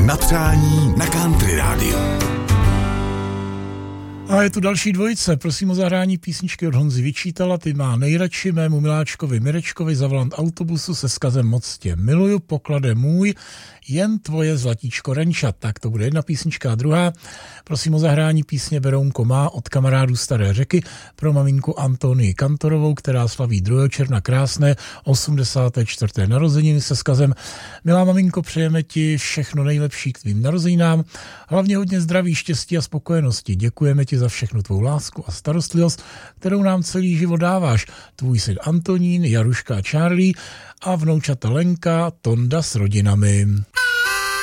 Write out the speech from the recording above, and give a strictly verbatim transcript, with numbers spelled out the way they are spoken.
Na přání na Country rádiu. A je tu další dvojice, prosím o zahrání písničky od Honzy Vyčítala, ty má nejradši, mému miláčkovi Mirečkovi za volant autobusu se vzkazem moc tě miluju, poklade můj, jen tvoje zlatíčko Renča. Tak to bude jedna písnička a druhá. Prosím o zahrání písně Berounko má od kamarádů Staré Řeky pro maminku Antonii Kantorovou, která slaví druhého června krásné osmdesáté čtvrté narozeniny se vzkazem: milá maminko, přejeme ti všechno nejlepší k tvým narozeninám, hlavně hodně zdraví, štěstí a spokojenosti. Děkujeme ti za všechnu tvou lásku a starostlivost, kterou nám celý život dáváš. Tvůj syn Antonín, Jaruška a Charlie a vnoučata Lenka, Tonda s rodinami.